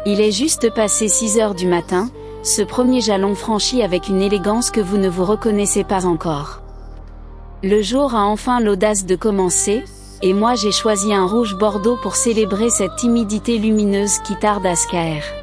Il est juste passé 6 heures du matin, ce premier jalon franchi avec une élégance que vous ne vous reconnaissez pas encore. Le jour a enfin l'audace de commencer, et moi j'ai choisi un rouge bordeaux pour célébrer cette timidité lumineuse qui tarde à se caer.